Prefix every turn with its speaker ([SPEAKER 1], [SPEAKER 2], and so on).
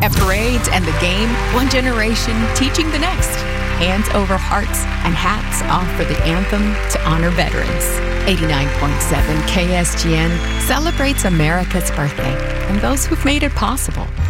[SPEAKER 1] At parades and the game, one generation teaching the next. Hands over hearts and hats off for the anthem to honor veterans. 89.7 KSGN celebrates America's birthday and those who've made it possible.